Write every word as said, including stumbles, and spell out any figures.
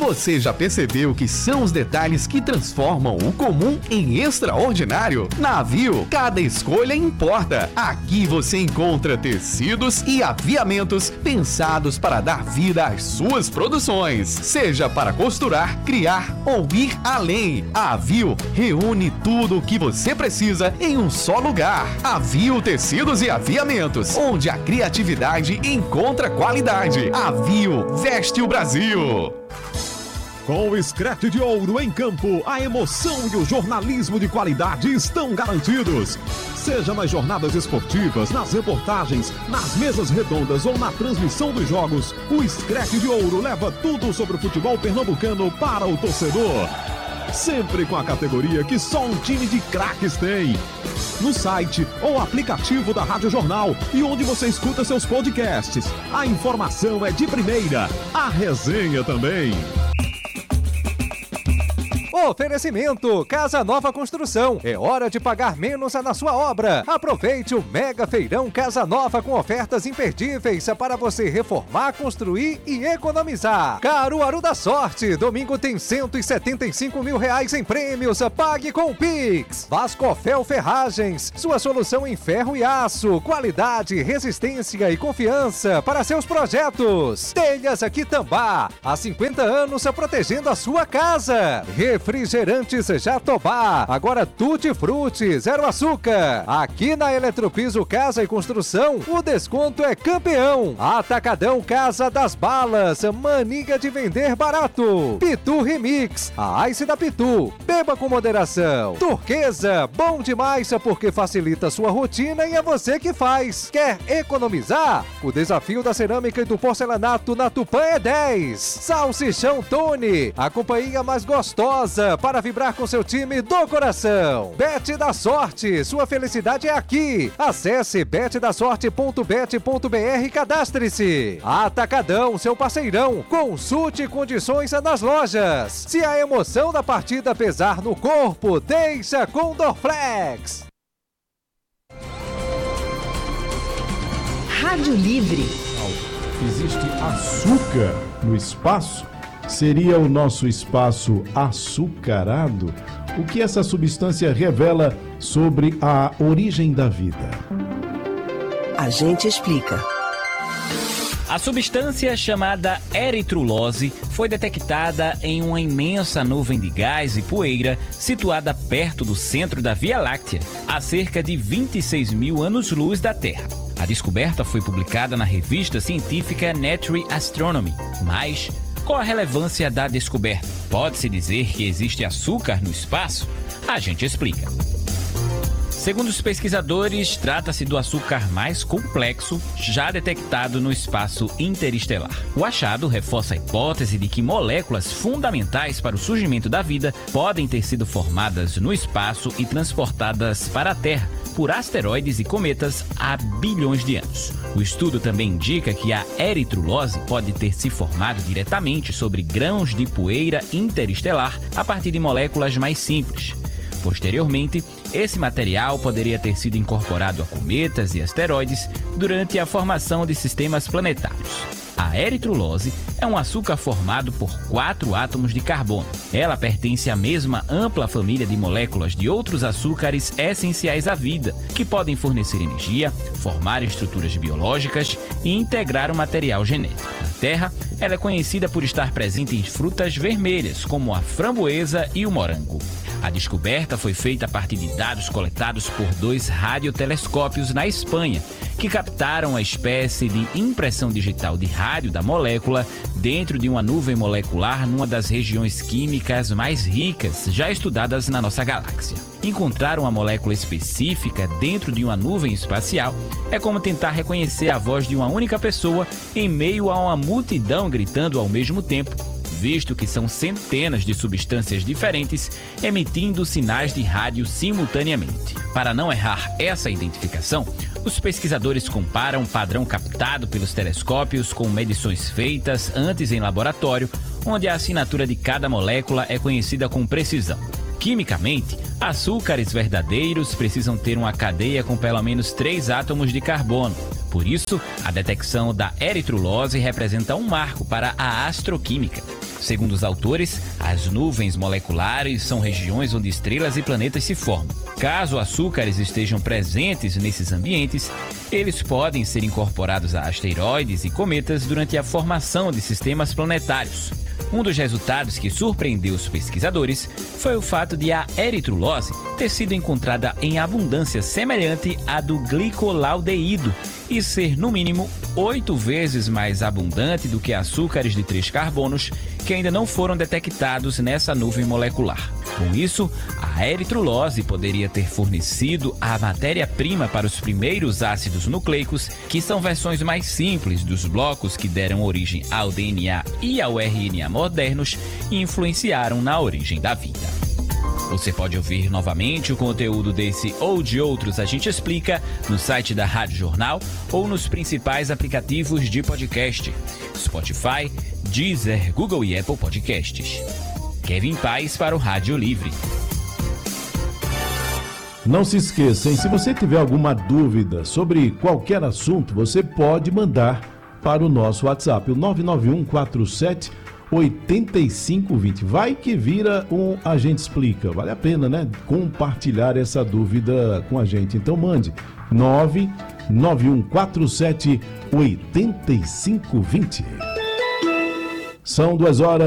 Você já percebeu que são os detalhes que transformam o comum em extraordinário? Na Avio, cada escolha importa. Aqui você encontra tecidos e aviamentos pensados para dar vida às suas produções. Seja para costurar, criar ou ir além. A Avio reúne tudo o que você precisa em um só lugar. Avio Tecidos e Aviamentos, onde a criatividade encontra qualidade. Avio veste o Brasil. Com o Screte de Ouro em campo, a emoção e o jornalismo de qualidade estão garantidos. Seja nas jornadas esportivas, nas reportagens, nas mesas redondas ou na transmissão dos jogos, o Screte de Ouro leva tudo sobre o futebol pernambucano para o torcedor. Sempre com a categoria que só um time de craques tem. No site ou aplicativo da Rádio Jornal e onde você escuta seus podcasts. A informação é de primeira, a resenha também. Oferecimento Casa Nova Construção. É hora de pagar menos na sua obra. Aproveite o Mega Feirão Casa Nova com ofertas imperdíveis para você reformar, construir e economizar. Caruaru da Sorte. Domingo tem cento e setenta e cinco mil reais em prêmios. Pague com o Pix. Vascofel Ferragens. Sua solução em ferro e aço. Qualidade, resistência e confiança para seus projetos. Telhas Quitambá. Há cinquenta anos protegendo a sua casa. Refrigerantes Jatobá, agora Tutti Frutti, zero açúcar. Aqui na Eletropiso Casa e Construção, o desconto é campeão. Atacadão Casa das Balas, mania de vender barato. Pitu Remix, a Ice da Pitu, beba com moderação. Turquesa, bom demais porque facilita sua rotina e é você que faz. Quer economizar? O desafio da cerâmica e do porcelanato na Tupã é dez. Salsichão Tony, a companhia mais gostosa para vibrar com seu time do coração. Bet da Sorte, sua felicidade é aqui. Acesse bet da sorte ponto bet ponto br e cadastre-se. Atacadão, seu parceirão. Consulte condições nas lojas. Se a emoção da partida pesar no corpo, deixa com Dorflex. Rádio Livre. Existe açúcar no espaço? Seria o nosso espaço açucarado? O que essa substância revela sobre a origem da vida? A gente explica. A substância chamada eritrulose foi detectada em uma imensa nuvem de gás e poeira situada perto do centro da Via Láctea, a cerca de vinte e seis mil anos-luz da Terra. A descoberta foi publicada na revista científica Nature Astronomy, mas qual a relevância da descoberta? Pode-se dizer que existe açúcar no espaço? A gente explica. Segundo os pesquisadores, trata-se do açúcar mais complexo já detectado no espaço interestelar. O achado reforça a hipótese de que moléculas fundamentais para o surgimento da vida podem ter sido formadas no espaço e transportadas para a Terra por asteroides e cometas há bilhões de anos. O estudo também indica que a eritrulose pode ter se formado diretamente sobre grãos de poeira interestelar a partir de moléculas mais simples. Posteriormente, esse material poderia ter sido incorporado a cometas e asteroides durante a formação de sistemas planetários. A eritrulose é um açúcar formado por quatro átomos de carbono. Ela pertence à mesma ampla família de moléculas de outros açúcares essenciais à vida, que podem fornecer energia, formar estruturas biológicas e integrar o material genético. Na Terra, ela é conhecida por estar presente em frutas vermelhas, como a framboesa e o morango. A descoberta foi feita a partir de dados coletados por dois radiotelescópios na Espanha, que captaram a espécie de impressão digital de rádio da molécula dentro de uma nuvem molecular numa das regiões químicas mais ricas já estudadas na nossa galáxia. Encontrar uma molécula específica dentro de uma nuvem espacial é como tentar reconhecer a voz de uma única pessoa em meio a uma multidão gritando ao mesmo tempo, visto que são centenas de substâncias diferentes emitindo sinais de rádio simultaneamente. Para não errar essa identificação, os pesquisadores comparam o padrão captado pelos telescópios com medições feitas antes em laboratório, onde a assinatura de cada molécula é conhecida com precisão. Quimicamente, açúcares verdadeiros precisam ter uma cadeia com pelo menos três átomos de carbono. Por isso, a detecção da eritrulose representa um marco para a astroquímica. Segundo os autores, as nuvens moleculares são regiões onde estrelas e planetas se formam. Caso açúcares estejam presentes nesses ambientes, eles podem ser incorporados a asteroides e cometas durante a formação de sistemas planetários. Um dos resultados que surpreendeu os pesquisadores foi o fato de a eritrulose ter sido encontrada em abundância semelhante à do glicolaldeído e ser, no mínimo, oito vezes mais abundante do que açúcares de três carbonos que ainda não foram detectados nessa nuvem molecular. Com isso, a eritrulose poderia ter fornecido a matéria-prima para os primeiros ácidos nucleicos, que são versões mais simples dos blocos que deram origem ao D N A e ao R N A modernos e influenciaram na origem da vida. Você pode ouvir novamente o conteúdo desse ou de outros A Gente Explica no site da Rádio Jornal ou nos principais aplicativos de podcast: Spotify, Deezer, Google e Apple Podcasts. Kevin Paes para o Rádio Livre. Não se esqueça, hein? Se você tiver alguma dúvida sobre qualquer assunto, você pode mandar para o nosso WhatsApp, o nove nove um quatro sete oito cinco dois zero. Vai que vira um A Gente Explica. Vale a pena, né? Compartilhar essa dúvida com a gente. Então mande nove nove um quatro sete oito cinco dois zero. São duas horas